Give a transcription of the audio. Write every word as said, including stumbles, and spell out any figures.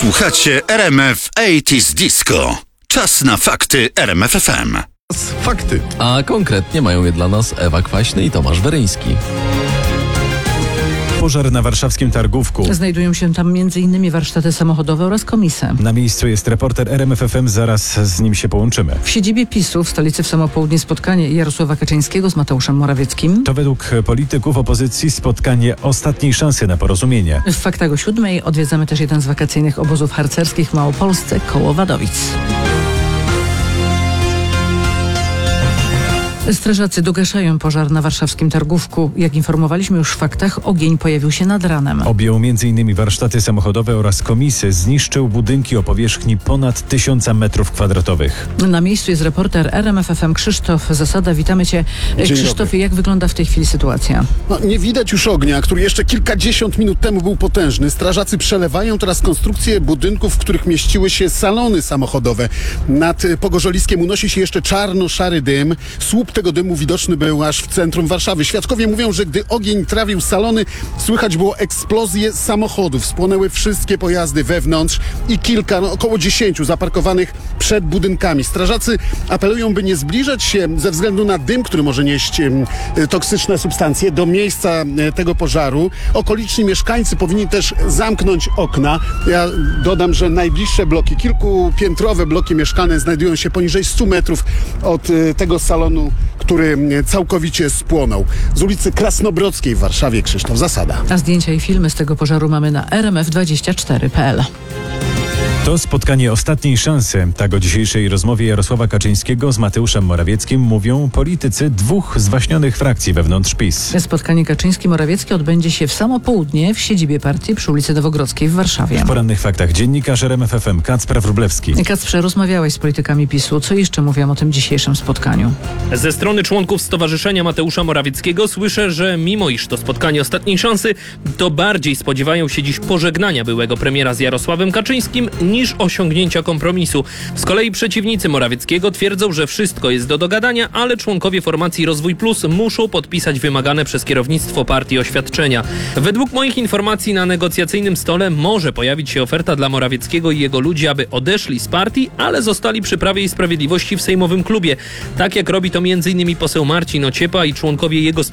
Słuchacie R M F osiemdziesiąt Disco. Czas na fakty R M F F M. Fakty. A konkretnie mają je dla nas Ewa Kwaśny i Tomasz Weryński. Pożar na warszawskim Targówku. Znajdują się tam między innymi warsztaty samochodowe oraz komisy. Na miejscu jest reporter R M F F M, zaraz z nim się połączymy. W siedzibie PiSu w stolicy w samo południe spotkanie Jarosława Kaczyńskiego z Mateuszem Morawieckim. To według polityków opozycji spotkanie ostatniej szansy na porozumienie. W faktach o siódmej odwiedzamy też jeden z wakacyjnych obozów harcerskich w Małopolsce koło Wadowic. Strażacy dogaszają pożar na warszawskim Targówku. Jak informowaliśmy już w faktach, ogień pojawił się nad ranem. Objął między innymi warsztaty samochodowe oraz komisy. Zniszczył budynki o powierzchni ponad tysiąca metrów kwadratowych. Na miejscu jest reporter R M F F M Krzysztof Zasada. Witamy Cię. Dzień Krzysztofie, dobry. jak wygląda w tej chwili sytuacja? No, nie widać już ognia, który jeszcze kilkadziesiąt minut temu był potężny. Strażacy przelewają teraz konstrukcje budynków, w których mieściły się salony samochodowe. Nad Pogorzoliskiem unosi się jeszcze czarno-szary dym. Słup tego dymu widoczny był aż w centrum Warszawy. Świadkowie mówią, że gdy ogień trawił salony, słychać było eksplozję samochodów. Spłonęły wszystkie pojazdy wewnątrz i kilka, no około dziesięciu zaparkowanych przed budynkami. Strażacy apelują, by nie zbliżać się ze względu na dym, który może nieść em, toksyczne substancje, do miejsca e, tego pożaru. Okoliczni mieszkańcy powinni też zamknąć okna. Ja dodam, że najbliższe bloki, kilkupiętrowe bloki mieszkalne znajdują się poniżej stu metrów od e, tego salonu, który całkowicie spłonął. Z ulicy Krasnobrodzkiej w Warszawie Krzysztof Zasada. A zdjęcia i filmy z tego pożaru mamy na r m f dwadzieścia cztery kropka p l. To spotkanie ostatniej szansy. Tak o dzisiejszej rozmowie Jarosława Kaczyńskiego z Mateuszem Morawieckim mówią politycy dwóch zwaśnionych frakcji wewnątrz PiS. Spotkanie Kaczyński-Morawiecki odbędzie się w samo południe w siedzibie partii przy ulicy Nowogrodzkiej w Warszawie. W porannych faktach dziennikarz R M F F M Kacper Wróblewski. Kacprze, rozmawiałeś z politykami PiSu. Co jeszcze mówią o tym dzisiejszym spotkaniu? Ze strony członków Stowarzyszenia Mateusza Morawieckiego słyszę, że mimo iż to spotkanie ostatniej szansy, to bardziej spodziewają się dziś pożegnania byłego premiera z Jarosławem Kaczyńskim niż osiągnięcia kompromisu. Z kolei przeciwnicy Morawieckiego twierdzą, że wszystko jest do dogadania, ale członkowie formacji Rozwój Plus muszą podpisać wymagane przez kierownictwo partii oświadczenia. Według moich informacji na negocjacyjnym stole może pojawić się oferta dla Morawieckiego i jego ludzi, aby odeszli z partii, ale zostali przy Prawie i Sprawiedliwości w sejmowym klubie. Tak jak robi to m.in. poseł Marcin Ociepa i członkowie jego